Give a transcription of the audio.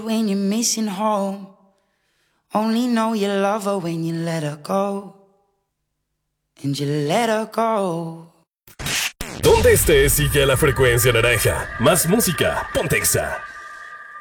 when you're missing home. Only know you love her when you let her go. And you let her go. Donde estés, sigue a la frecuencia naranja. Más música, ponte Exa.